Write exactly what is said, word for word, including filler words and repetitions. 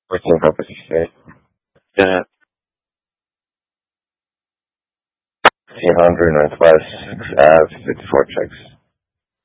fourteen Purpose Street. Yeah. fifteen hundred Northwest sixth Ave, fifty-four checks.